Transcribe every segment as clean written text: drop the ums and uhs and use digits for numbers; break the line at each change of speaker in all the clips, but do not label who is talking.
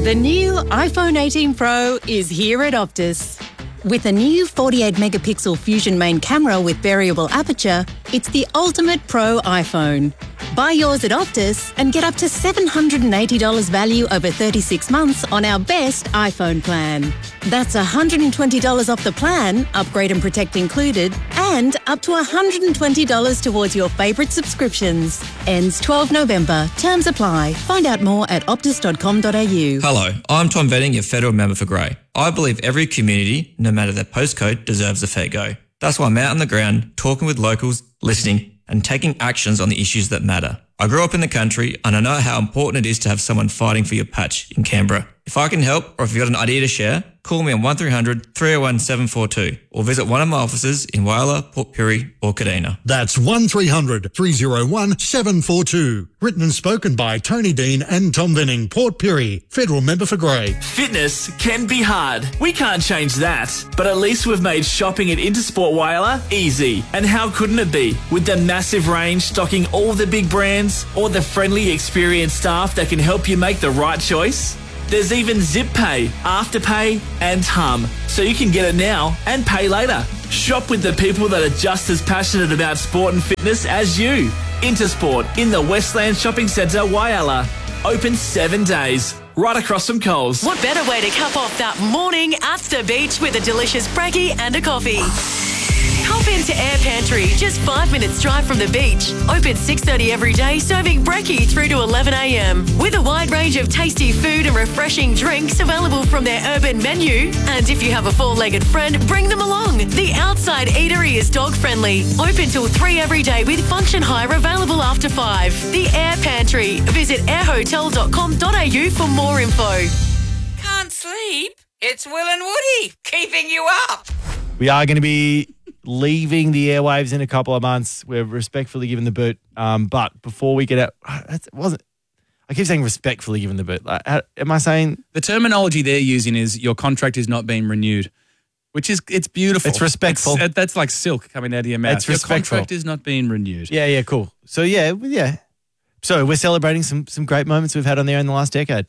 The new iPhone 18 Pro is here at Optus. With a new 48-megapixel Fusion main camera with variable aperture, it's the ultimate pro iPhone. Buy yours at Optus and get up to $780 value over 36 months on our best iPhone plan. That's $120 off the plan, upgrade and protect included, and up to $120 towards your favourite subscriptions. Ends 12 November. Terms apply. Find out more at optus.com.au.
Hello, I'm Tom Venning, your federal member for Grey. I believe every community, no matter their postcode, deserves a fair go. That's why I'm out on the ground, talking with locals, listening, and taking actions on the issues that matter. I grew up in the country and I know how important it is to have someone fighting for your patch in Canberra. If I can help, or if you've got an idea to share, call me on 1300 301 742 or visit one of my offices in Whyalla, Port Pirie or Kadina.
That's 1300 301 742. Written and spoken by Tony Dean and Tom Venning, Port Pirie, federal member for Grey.
Fitness can be hard. We can't change that. But at least we've made shopping at Intersport Whyalla easy. And how couldn't it be? With the massive range stocking all the big brands or the friendly, experienced staff that can help you make the right choice. There's even Zip Pay, Afterpay and Hum, so you can get it now and pay later. Shop with the people that are just as passionate about sport and fitness as you. Intersport in the Westland Shopping Centre, Whyalla. Open 7 days. Right across from Coles.
What better way to cap off that morning at the beach with a delicious brekkie and a coffee? Hop into Air Pantry, just 5 minutes drive from the beach. Open 6:30 every day, serving brekkie through to 11 a.m. With a wide range of tasty food and refreshing drinks available from their urban menu. And if you have a four-legged friend, bring them along. The outside eatery is dog-friendly. Open till 3 every day with function hire available after 5. The Air Pantry. Visit airhotel.com.au for more info.
Can't sleep? It's Will and Woody, keeping you up.
We are going to be leaving the airwaves in a couple of months. We're respectfully given the boot. But before we get out, I keep saying respectfully given the boot. Like, am I saying?
The terminology they're using is your contract is not being renewed, which is, it's beautiful.
It's respectful.
That's like silk coming out of your mouth.
It's respectful.
Your contract is not being renewed.
Yeah, cool. So, yeah. So we're celebrating some great moments we've had on there in the last decade.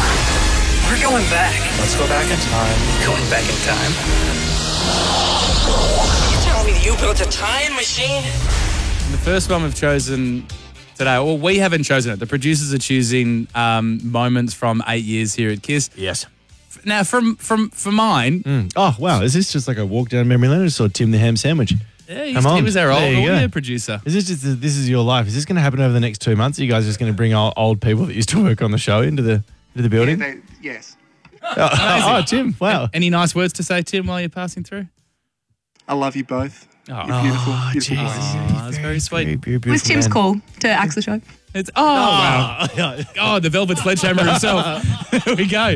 We're going back. Let's go back in time. Going back in time. You telling me that you built a time machine?
The first one we've chosen today, well, we haven't chosen it. The producers are choosing moments from 8 years here at KISS.
Yes.
Now, for mine...
Oh, wow. Is this just like a walk down memory lane? I saw Tim the Ham Sandwich.
Yeah, he was our old audio producer.
Is this is your life? Is this going to happen over the next 2 months? Are you guys just going to bring old people that used to work on the show into the building?
Yeah, yes.
Oh, Tim, wow.
Any nice words to say, Tim, while you're passing through?
I love you both.
Oh,
you're beautiful. Beautiful
geez.
voice.
That's very sweet.
What's Tim's call to axe the show?
It's wow. Oh, the Velvet Sledgehammer himself. Here we go.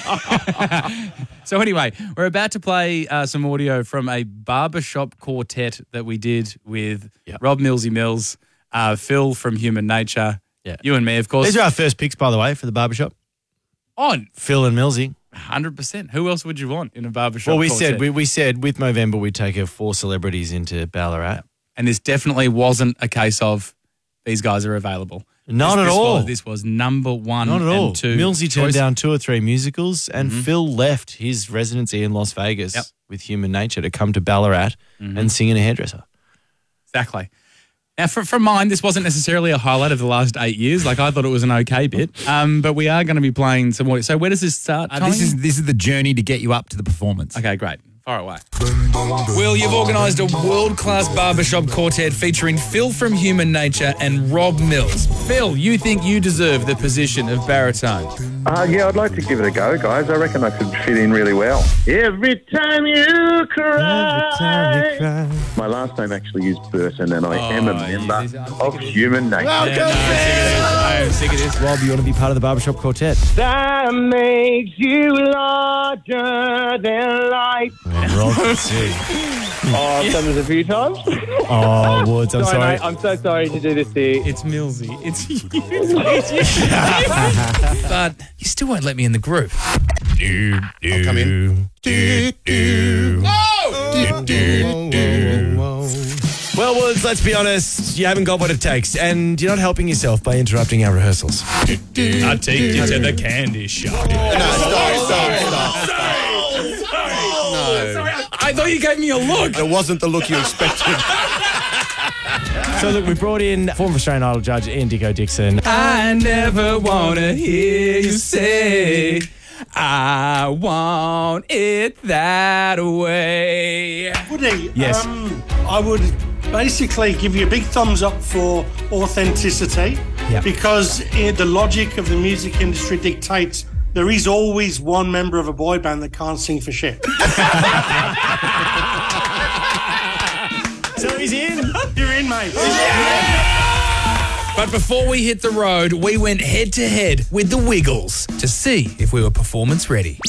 So anyway, we're about to play some audio from a barbershop quartet that we did with Rob Millsy Mills, Phil from Human Nature, you and me, of course.
These are our first picks, by the way, for the barbershop.
On
Phil and Millsy.
100%. Who else would you want in a barbershop?
Well, we
quartet?
said with Movember we'd take 4 celebrities into Ballarat.
And this definitely wasn't a case of these guys are available.
Not at all.
This was number one
Not at all.
and 2.
Millsy turned down 2 or 3 musicals and Phil left his residency in Las Vegas with Human Nature to come to Ballarat and sing in a hairdresser.
Exactly. Now, from mine, this wasn't necessarily a highlight of the last 8 years. Like, I thought it was an okay bit. But we are going to be playing some more. So where does this start, Tommy?
This is the journey to get you up to the performance.
Okay, great. Far away. Will, you've organised a world-class barbershop quartet featuring Phil from Human Nature and Rob Mills. Phil, you think you deserve the position of baritone?
Yeah, I'd like to give it a go, guys. I reckon I could fit in really well. Every time you cry. My last name actually is Burton, and I am a member of Human Nature.
I'm sick of this. Rob, you want to be part of the barbershop quartet?
That makes you larger than life.
Rob can sing.
I've done this a few times.
Oh, Woods, I'm sorry.
Mate, I'm so sorry to do this to you.
It's Millsy. It's you. But you still won't let me in the group.
I'll come in.
Well, Well, Woods, let's be honest, you haven't got what it takes, and you're not helping yourself by interrupting our rehearsals.
I take you to the candy shop. I thought you gave me a look.
It wasn't the look you expected.
So, look, we brought in former Australian Idol judge Ian Dicko Dixon.
I never want to hear you say, I want it that way.
Woody,
Yes.
I would basically give you a big thumbs up for authenticity because the logic of the music industry dictates there is always one member of a boy band that can't sing for shit.
So he's in.
You're in, mate.
But before we hit the road, we went head to head with the Wiggles to see if we were performance ready.